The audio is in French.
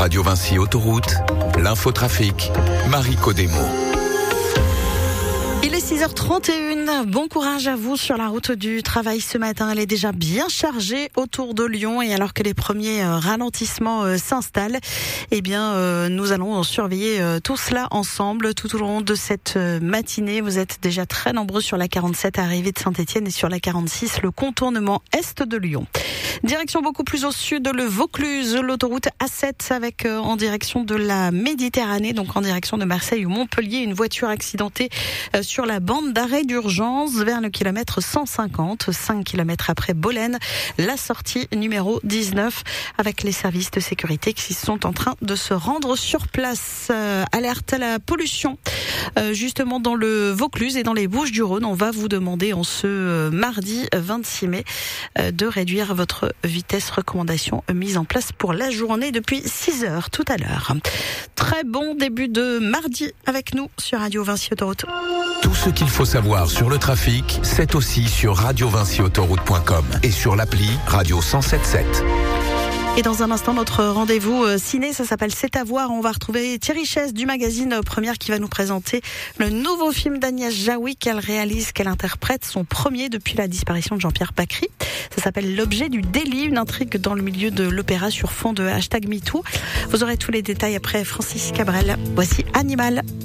Radio Vinci Autoroute, l'infotrafic, Marie Codemo. Il est 6h31, bon courage à vous sur la route du travail ce matin. Elle est déjà bien chargée autour de Lyon et alors que les premiers ralentissements s'installent, nous allons surveiller tout cela ensemble tout au long de cette matinée. Vous êtes déjà très nombreux sur la 47 arrivée de Saint-Étienne et sur la 46 le contournement est de Lyon. Direction beaucoup plus au sud, le Vaucluse, l'autoroute A7 avec en direction de la Méditerranée, donc en direction de Marseille ou Montpellier, une voiture accidentée sur la bande d'arrêt d'urgence vers le kilomètre 150, 5 km après Bolène, la sortie numéro 19 avec les services de sécurité qui sont en train de se rendre sur place. Alerte à la pollution, justement dans le Vaucluse et dans les Bouches-du-Rhône. On va vous demander en ce mardi 26 mai de réduire votre vitesse, recommandation mise en place pour la journée depuis 6h tout à l'heure. Très bon début de mardi avec nous sur Radio Vinci Autoroute. Tout ce qu'il faut savoir sur le trafic, c'est aussi sur radiovinciautoroute.com et sur l'appli Radio 107.7. Et dans un instant, notre rendez-vous ciné, ça s'appelle C'est à voir. On va retrouver Thierry Chess du magazine Première qui va nous présenter le nouveau film d'Agnès Jaoui qu'elle réalise, qu'elle interprète, son premier depuis la disparition de Jean-Pierre Bacry. Ça s'appelle L'objet du délit, une intrigue dans le milieu de l'opéra sur fond de #MeToo. Vous aurez tous les détails après Francis Cabrel. Voici Animal.